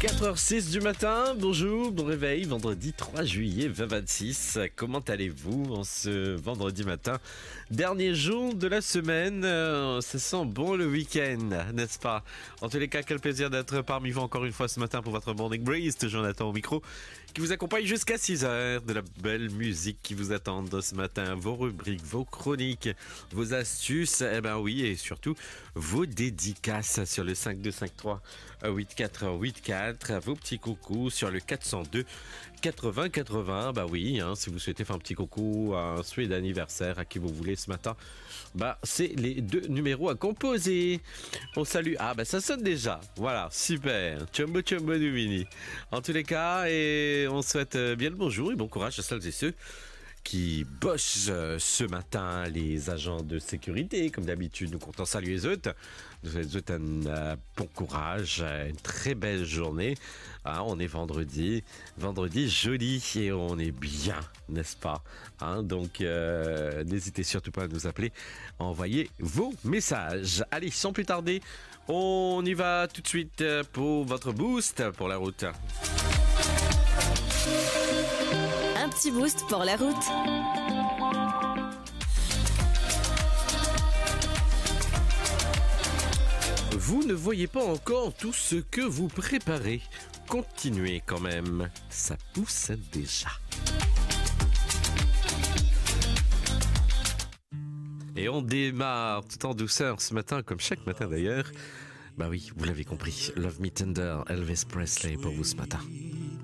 4h06 du matin, bonjour, bon réveil, vendredi 3 juillet 2026. Comment allez-vous en ce vendredi matin? Dernier jour de la semaine, ça sent bon le week-end, n'est-ce pas? En tous les cas, quel plaisir d'être parmi vous encore une fois ce matin pour votre Morning Breeze. Jonathan au micro, qui vous accompagne jusqu'à 6h. De la belle musique qui vous attend ce matin, vos rubriques, vos chroniques, vos astuces, oui, et surtout vos dédicaces sur le 5253 8484, vos petits coucous sur le 402 80 80. Oui, si vous souhaitez faire un petit coucou, un souhait d'anniversaire à qui vous voulez ce matin, c'est les deux numéros à composer. On salue. Ça sonne déjà. Voilà, super. Chumbo Chumbo du Mini. En tous les cas, et on souhaite bien le bonjour et bon courage à celles et ceux qui bossent ce matin, les agents de sécurité. Comme d'habitude, nous comptons saluer les autres. Nous souhaitons un bon courage, une très belle journée. On est vendredi joli et on est bien, n'est-ce pas? Donc, n'hésitez surtout pas à nous appeler, à envoyer vos messages. Allez, sans plus tarder, on y va tout de suite pour votre boost pour la route. Un petit boost pour la route. Vous ne voyez pas encore tout ce que vous préparez. Continuez quand même, ça pousse déjà. Et on démarre tout en douceur ce matin, comme chaque matin d'ailleurs. Oui, vous l'avez compris, Love Me Tender, Elvis Presley pour vous ce matin.